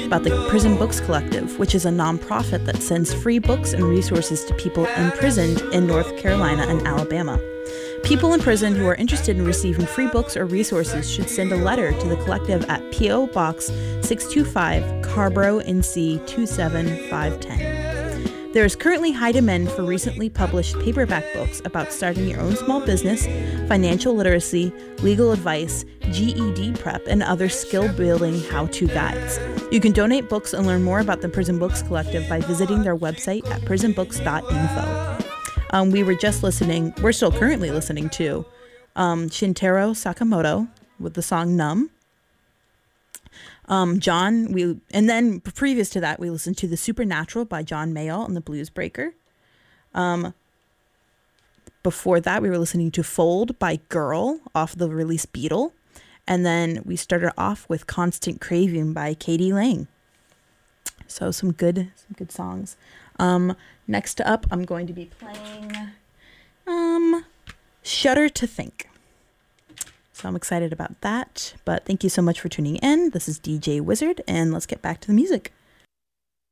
about the Prison Books Collective, which is a nonprofit that sends free books and resources to people imprisoned in North Carolina and Alabama. People in prison who are interested in receiving free books or resources should send a letter to the collective at P.O. Box 625, Carborough, NC 27510. There is currently high demand for recently published paperback books about starting your own small business, financial literacy, legal advice, GED prep, and other skill-building how-to guides. You can donate books and learn more about the Prison Books Collective by visiting their website at prisonbooks.info. We're still currently listening to Shintaro Sakamoto with the song Numb. And then previous to that, we listened to The Supernatural by John Mayall and the Blues Breaker. Before that, we were listening to Fold by Girl off the release Beetle. And then we started off with Constant Craving by Katie Lang. So some good songs. Next up, I'm going to be playing Shudder to Think. So I'm excited about that. But thank you so much for tuning in. This is DJ Wizard, and let's get back to the music.